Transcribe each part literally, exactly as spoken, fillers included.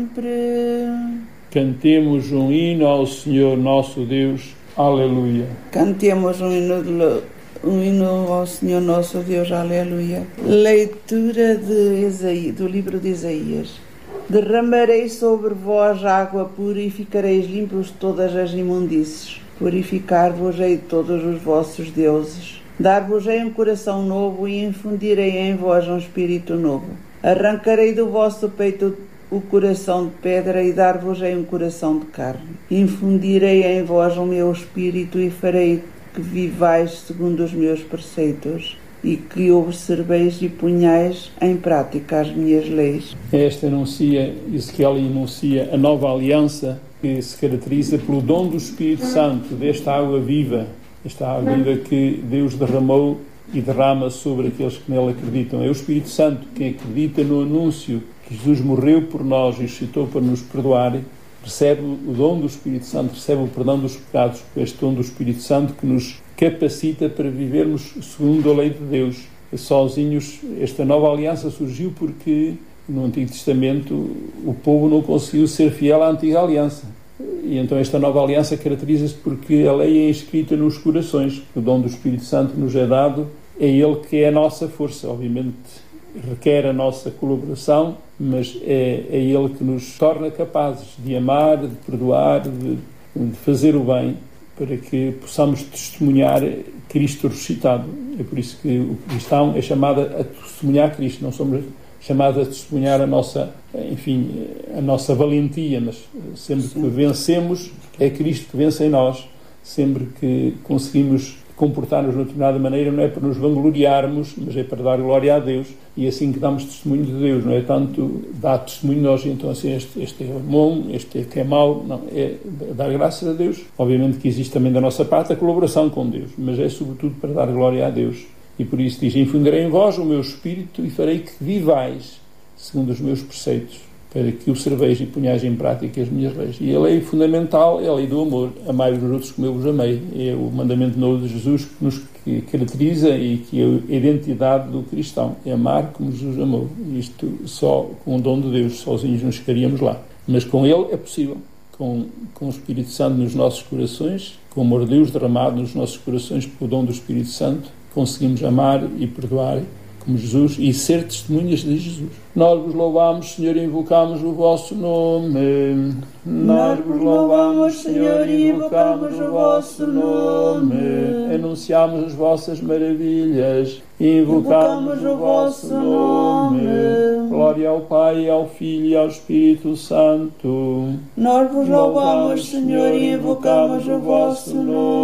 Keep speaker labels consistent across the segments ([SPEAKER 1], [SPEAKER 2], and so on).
[SPEAKER 1] Cantemos um hino ao Senhor nosso Deus. Aleluia.
[SPEAKER 2] Cantemos um hino, de, um hino ao Senhor nosso Deus. Aleluia. Leitura de Isaías, do livro de Isaías. Derramarei sobre vós água pura e ficareis limpos de todas as imundícies. Purificar-vos-ei de todos os vossos deuses. Dar-vos-ei um coração novo e infundirei em vós um espírito novo. Arrancarei do vosso peito o coração de pedra e dar-vos-ei um coração de carne. Infundirei em vós o meu espírito e farei que vivais segundo os meus preceitos e que observeis e ponhais em prática as minhas leis.
[SPEAKER 1] Esta anuncia, Ezequiel anuncia a nova aliança que se caracteriza pelo dom do Espírito Santo, desta água viva, esta água viva que Deus derramou e derrama sobre aqueles que nele acreditam. É o Espírito Santo quem acredita no anúncio que Jesus morreu por nós e ressuscitou para nos perdoar, recebe o dom do Espírito Santo, recebe o perdão dos pecados, este dom do Espírito Santo que nos capacita para vivermos segundo a lei de Deus. Sozinhos, esta nova aliança surgiu porque no Antigo Testamento o povo não conseguiu ser fiel à antiga aliança. E então esta nova aliança caracteriza-se porque a lei é inscrita nos corações. O dom do Espírito Santo nos é dado, é ele que é a nossa força. Obviamente requer a nossa colaboração, mas é, é ele que nos torna capazes de amar, de perdoar, de, de fazer o bem, para que possamos testemunhar Cristo ressuscitado. É por isso que o cristão é chamado a testemunhar Cristo. Não somos chamados a testemunhar a nossa, enfim, a nossa valentia, mas sempre que vencemos, é Cristo que vence em nós. Sempre que conseguimos comportar-nos de uma determinada maneira, não é para nos vangloriarmos, mas é para dar glória a Deus, e assim que damos testemunho de Deus, não é tanto dar testemunho de nós, então assim, este, este é bom, este é que é mau, não, é dar graças a Deus. Obviamente que existe também da nossa parte a colaboração com Deus, mas é sobretudo para dar glória a Deus, e por isso diz, infundirei em vós o meu espírito e farei que vivais segundo os meus preceitos, para que observeis e ponhais em prática as minhas leis. E a lei fundamental é a lei do amor. Amai os outros como eu vos amei. É o mandamento novo de Jesus que nos caracteriza e que é a identidade do cristão. É amar como Jesus amou. Isto só com o dom de Deus, sozinhos não chegaríamos lá. Mas com Ele é possível. Com, com o Espírito Santo nos nossos corações, com o amor de Deus derramado nos nossos corações pelo dom do Espírito Santo, conseguimos amar e perdoar como Jesus e ser testemunhas de Jesus. Nós vos louvamos, Senhor, e invocamos o vosso nome. Nós vos louvamos, Senhor, e invocamos o vosso nome. Anunciamos as vossas maravilhas e invocamos o vosso nome. Glória ao Pai, ao Filho e ao Espírito Santo.
[SPEAKER 2] Nós vos louvamos, Senhor, e invocamos o vosso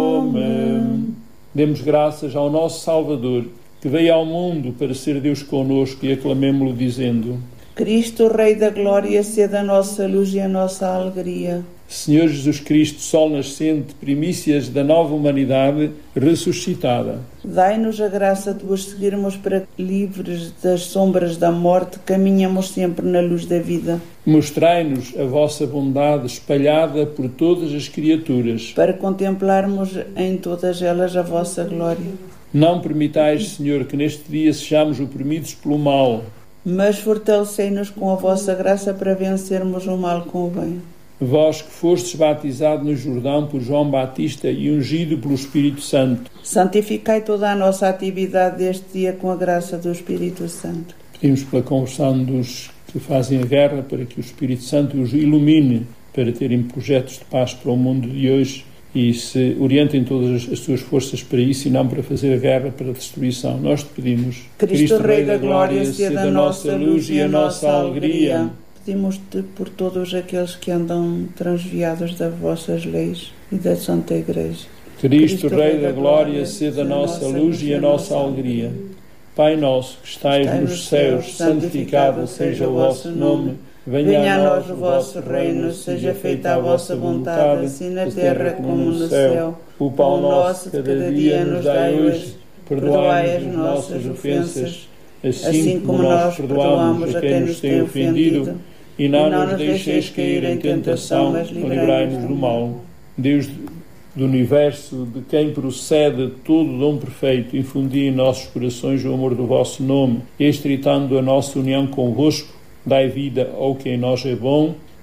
[SPEAKER 2] nome.
[SPEAKER 1] Demos graças ao nosso Salvador, que veio ao mundo para ser Deus connosco, e aclamemo-lo dizendo:
[SPEAKER 2] Cristo, Rei da Glória, sede a nossa luz e a nossa alegria.
[SPEAKER 1] Senhor Jesus Cristo, sol nascente, primícias da nova humanidade ressuscitada.
[SPEAKER 2] Dai-nos a graça de vos seguirmos para que, livres das sombras da morte, caminhamos sempre na luz da vida.
[SPEAKER 1] Mostrai-nos a vossa bondade espalhada por todas as criaturas,
[SPEAKER 2] para contemplarmos em todas elas a vossa glória.
[SPEAKER 1] Não permitais, Senhor, que neste dia sejamos oprimidos pelo mal,
[SPEAKER 2] mas fortalecei-nos com a vossa graça para vencermos o mal com o bem.
[SPEAKER 1] Vós que fostes batizado no Jordão por João Batista e ungido pelo Espírito Santo,
[SPEAKER 2] santificai toda a nossa atividade deste dia com a graça do Espírito Santo.
[SPEAKER 1] Pedimos pela conversão dos que fazem a guerra, para que o Espírito Santo os ilumine para terem projetos de paz para o mundo de hoje e se orientem todas as suas forças para isso e não para fazer a guerra, para a destruição. Nós te pedimos,
[SPEAKER 2] Cristo, Cristo Rei da Glória, seja a nossa luz e a nossa alegria. Pedimos-te por todos aqueles que andam transviados das vossas leis e da Santa Igreja.
[SPEAKER 1] Cristo, Cristo Rei da Glória, seja a nossa luz e a nossa alegria. Pai nosso, que estais nos céus, santificado seja o vosso nome.
[SPEAKER 2] Venha a nós o vosso reino, seja feita a vossa vontade, assim na terra como no céu.
[SPEAKER 1] O pão nosso cada dia nos dai hoje. Perdoai as nossas ofensas, assim como nós perdoamos a quem nos tem ofendido. E não nos deixeis cair em tentação, mas livrai-nos do mal. Deus do universo, de quem procede todo o dom perfeito, infundi em nossos corações o amor do vosso nome, estreitando a nossa união convosco, dai vida ao que em nós é bom,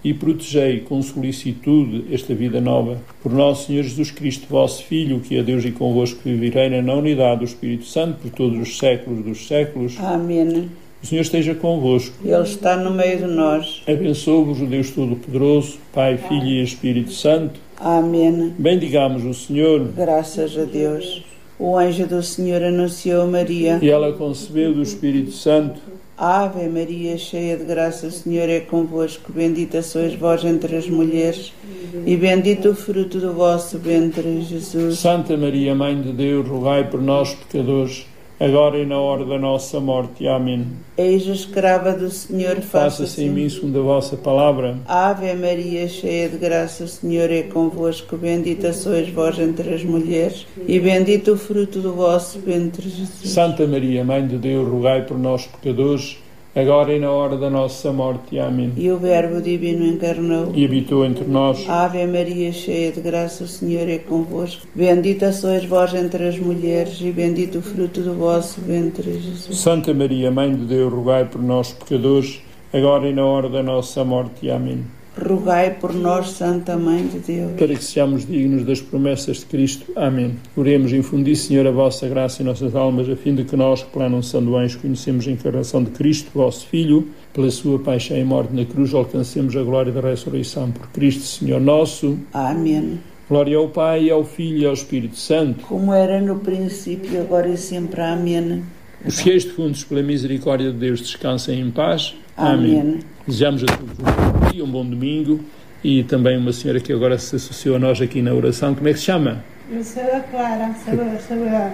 [SPEAKER 1] e protegei com solicitude esta vida nova. Por nosso Senhor Jesus Cristo, vosso Filho, que é Deus e convosco vive e reina na unidade do Espírito Santo por todos os séculos dos séculos.
[SPEAKER 2] Amém.
[SPEAKER 1] O Senhor esteja convosco.
[SPEAKER 2] Ele está no meio de nós.
[SPEAKER 1] Abençoe-vos o Deus Todo-Poderoso, Pai, Filho e Espírito Santo.
[SPEAKER 2] Amém.
[SPEAKER 1] Bendigamos o Senhor.
[SPEAKER 2] Graças a Deus. O anjo do Senhor anunciou a Maria.
[SPEAKER 1] E ela concebeu do Espírito Santo.
[SPEAKER 2] Ave Maria, cheia de graça, o Senhor é convosco. Bendita sois vós entre as mulheres, e bendito o fruto do vosso ventre, Jesus.
[SPEAKER 1] Santa Maria, Mãe de Deus, rogai por nós, pecadores, agora e na hora da nossa morte. Amém.
[SPEAKER 2] Eis a escrava do Senhor,
[SPEAKER 1] Faça-se em mim segundo a vossa palavra.
[SPEAKER 2] Ave Maria, cheia de graça, o Senhor é convosco. Bendita sois vós entre as mulheres, e bendito o fruto do vosso ventre, Jesus.
[SPEAKER 1] Santa Maria, Mãe de Deus, rogai por nós, pecadores, agora e na hora da nossa morte. Amém.
[SPEAKER 2] E o Verbo Divino encarnou
[SPEAKER 1] e habitou entre nós.
[SPEAKER 2] Ave Maria, cheia de graça, o Senhor é convosco. Bendita sois vós entre as mulheres, e bendito o fruto do vosso ventre, Jesus.
[SPEAKER 1] Santa Maria, Mãe de Deus, rogai por nós, pecadores, agora e na hora da nossa morte. Amém.
[SPEAKER 2] Rogai por nós, Santa Mãe de Deus,
[SPEAKER 1] para que sejamos dignos das promessas de Cristo. Amém. Oremos, infundi, Senhor, a vossa graça em nossas almas, a fim de que nós, que pela anunção do anjo, conhecemos a encarnação de Cristo, vosso Filho, pela sua paixão e morte na cruz, alcancemos a glória da ressurreição por Cristo, Senhor nosso.
[SPEAKER 2] Amém.
[SPEAKER 1] Glória ao Pai, ao Filho e ao Espírito Santo,
[SPEAKER 2] como era no princípio, agora e sempre. Amém.
[SPEAKER 1] Os fiéis defuntos, pela misericórdia de Deus, descansem em paz. Amém. Amém. Desejamos a todos um bom dia, um bom domingo, e também uma senhora que agora se associou a nós aqui na oração. Como é que se chama?
[SPEAKER 3] Eu sou a Clara, sou, sou a...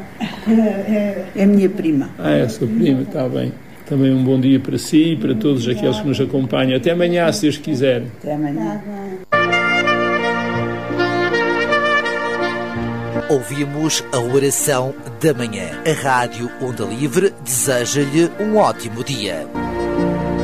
[SPEAKER 2] É a minha prima.
[SPEAKER 1] Ah, é a sua prima, está bem. Também um bom dia para si e para todos aqueles que nos acompanham. Até amanhã, se Deus quiser.
[SPEAKER 2] Até amanhã.
[SPEAKER 4] Ouvimos a oração da manhã. A Rádio Onda Livre deseja-lhe um ótimo dia.